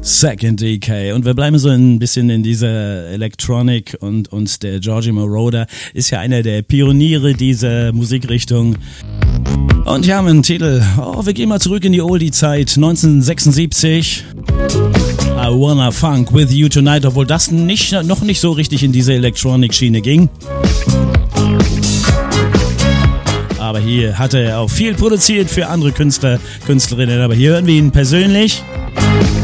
Second Decay. Und wir bleiben so ein bisschen in dieser Electronic und der Giorgio Moroder ist ja einer der Pioniere dieser Musikrichtung. Und hier haben wir einen Titel, wir gehen mal zurück in die Oldie-Zeit, 1976. I Wanna Funk With You Tonight, obwohl das noch nicht so richtig in diese Electronic-Schiene ging. Aber hier hat er auch viel produziert für andere Künstler, Künstlerinnen, aber hier hören wir ihn persönlich.